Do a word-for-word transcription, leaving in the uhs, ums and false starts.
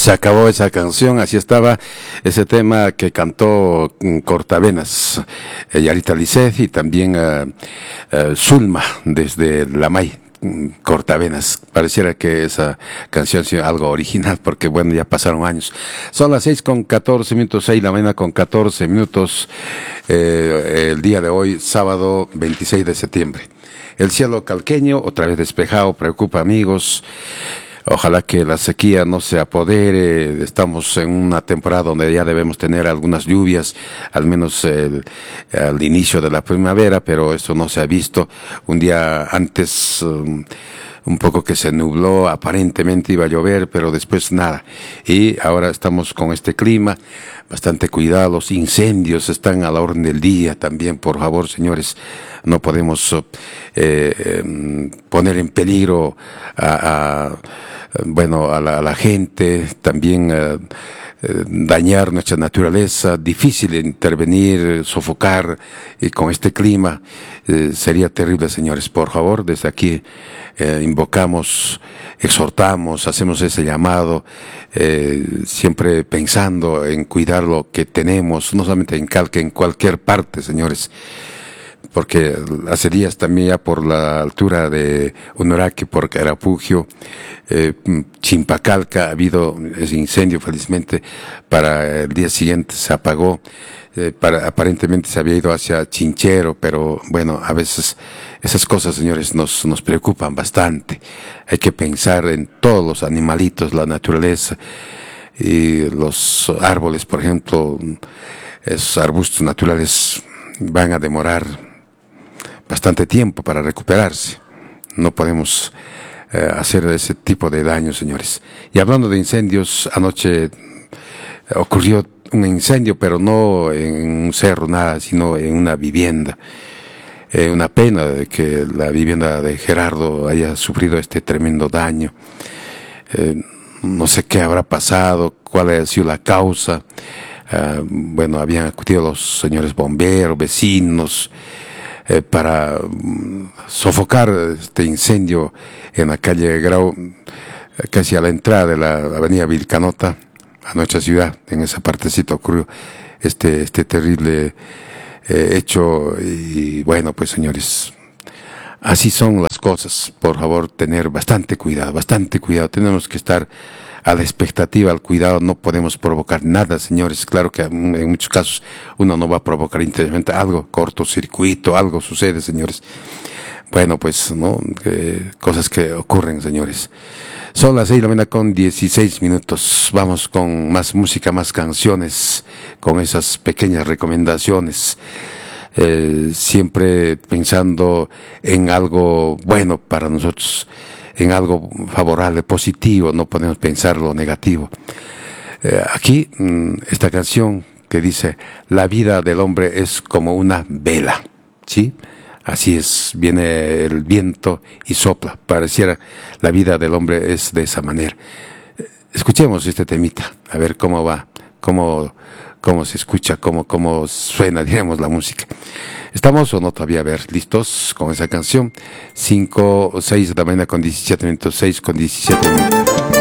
Se acabó esa canción, así estaba ese tema que cantó mm, Cortavenas, eh, Yarita Lisset y también eh, eh, Zulma desde La May. mm, Cortavenas, pareciera que esa canción sea algo original porque bueno, ya pasaron años. Son las seis con catorce minutos, seis de la mañana con catorce minutos, eh, el día de hoy, sábado veintiséis de septiembre. El cielo calqueño, otra vez despejado, preocupa amigos. Ojalá que la sequía no se apodere. Estamos en una temporada donde ya debemos tener algunas lluvias, al menos el, al inicio de la primavera, pero eso no se ha visto. Un día antes, um, un poco que se nubló, aparentemente iba a llover, pero después nada. Y ahora estamos con este clima, bastante cuidado. Los incendios están a la orden del día también, por favor, señores. No podemos eh, eh, poner en peligro a, a bueno, a la, a la gente, también eh, eh, dañar nuestra naturaleza, difícil intervenir, sofocar, y con este clima eh, sería terrible, señores. Por favor, desde aquí eh, invocamos, exhortamos, hacemos ese llamado, eh, siempre pensando en cuidar lo que tenemos, no solamente en Calca, en cualquier parte, señores. Porque hace días también ya por la altura de Unoraque, por Carapugio, eh, Chimpacalca, ha habido ese incendio, felizmente, para el día siguiente se apagó, eh, para, aparentemente se había ido hacia Chinchero, pero bueno, a veces esas cosas, señores, nos, nos preocupan bastante. Hay que pensar en todos los animalitos, la naturaleza, y los árboles, por ejemplo, esos arbustos naturales van a demorar bastante tiempo para recuperarse. No podemos eh, hacer ese tipo de daño, señores. Y hablando de incendios, anoche ocurrió un incendio, pero no en un cerro, nada, sino en una vivienda. Eh, una pena de que la vivienda de Gerardo haya sufrido este tremendo daño. Eh, no sé qué habrá pasado, cuál ha sido la causa. Uh, bueno, habían acudido los señores bomberos, vecinos, Eh, para um, sofocar este incendio en la calle Grau, eh, casi a la entrada de la avenida Vilcanota, a nuestra ciudad. En esa partecita ocurrió este, este terrible eh, hecho. Y bueno, pues señores, así son las cosas. Por favor, tener bastante cuidado, bastante cuidado. Tenemos que estar a la expectativa, al cuidado. No podemos provocar nada, señores. Claro que en muchos casos uno no va a provocar intencionalmente algo, cortocircuito, algo sucede, señores. Bueno, pues, ¿no? Eh, cosas que ocurren, señores. Son las seis de la mañana con dieciséis minutos. Vamos con más música, más canciones, con esas pequeñas recomendaciones. Eh, siempre pensando en algo bueno para nosotros, en algo favorable, positivo, no podemos pensar lo negativo. Eh, aquí, mmm, esta canción que dice, la vida del hombre es como una vela, ¿sí? Así es, viene el viento y sopla, pareciera la vida del hombre es de esa manera. Eh, escuchemos este temita, a ver cómo va, cómo, cómo se escucha, cómo, cómo suena, digamos, la música. ¿Estamos o no todavía? A ver, listos con esa canción. cinco o seis de la mañana con diecisiete minutos, seis con diecisiete minutos.